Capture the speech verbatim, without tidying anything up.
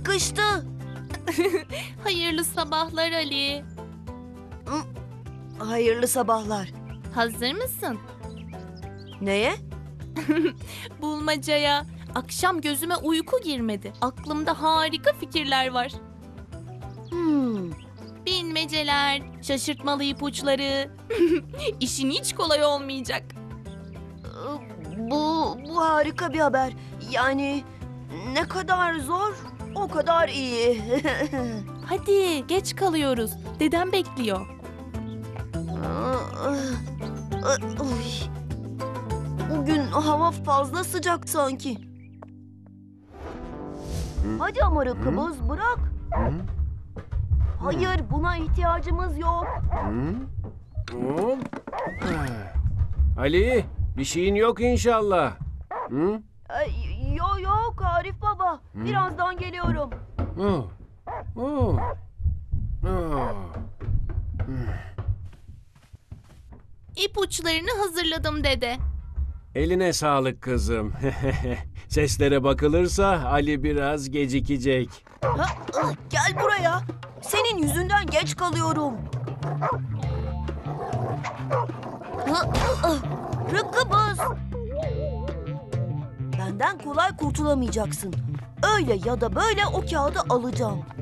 sıkıştı. Hayırlı sabahlar Ali. Hayırlı sabahlar. Hazır mısın? Neye? Bulmacaya. Akşam gözüme uyku girmedi. Aklımda harika fikirler var. Hmm. Bilmeceler, şaşırtmalı ipuçları. İşin hiç kolay olmayacak. Bu, bu harika bir haber. Yani ne kadar zor, o kadar iyi. Hadi geç kalıyoruz. Dedem bekliyor. Uy. Bugün hava fazla sıcak sanki. Hadi ama Rıkkıbız, bırak. Hayır, buna ihtiyacımız yok. Hop. Ali, bir şeyin yok inşallah. Hı? Ay, Yok yok Arif baba. Birazdan geliyorum. Oh. Oh. Oh. İpuçlarını hazırladım dede. Eline sağlık kızım. Seslere bakılırsa Ali biraz gecikecek. Ha, ı, Gel buraya. Senin yüzünden geç kalıyorum. Ha, ı, Rıkkıbız. Benden kolay kurtulamayacaksın. Öyle ya da böyle o kağıdı alacağım.